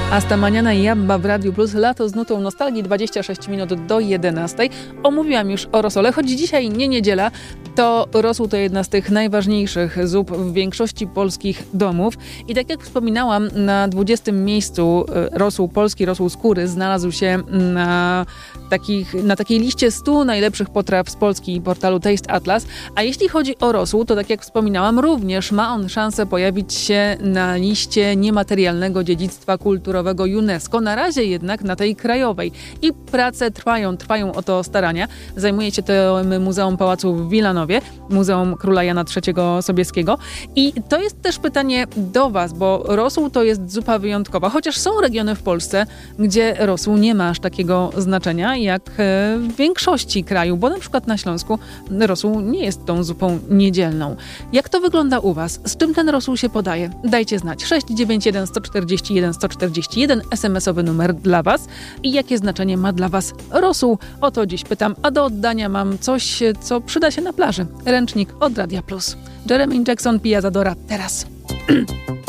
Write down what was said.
Asta Maniana i Jabba w Radiu Plus. Lato z nutą nostalgii, 26 minut do 11. Omówiłam już o rosole, choć dzisiaj nie niedziela, to rosół to jedna z tych najważniejszych zup w większości polskich domów. I tak jak wspominałam, na 20. miejscu rosół polski, rosół skóry znalazł się na takiej liście 100 najlepszych potraw z Polski portalu Taste Atlas. A jeśli chodzi o rosół, to tak jak wspominałam, również ma on szansę pojawić się na liście niematerialnego dziedzictwa kulturowego UNESCO. Na razie jednak na tej krajowej. I prace trwają o to starania. Zajmuje się tym Muzeum Pałacu w Wilanowie, Muzeum Króla Jana III Sobieskiego. I to jest też pytanie do Was, bo rosół to jest zupa wyjątkowa. Chociaż są regiony w Polsce, gdzie rosół nie ma aż takiego znaczenia jak w większości kraju, bo na przykład na Śląsku rosół nie jest tą zupą niedzielną. Jak to wygląda u Was? Z czym ten rosół się podaje? Dajcie znać. 691 141 141 SMS-owy numer dla Was. I jakie znaczenie ma dla Was rosół? O to dziś pytam, a do oddania mam coś, co przyda się na plaży. Ręcznik od Radia Plus. Jeremy Jackson, Pia Zadora, teraz.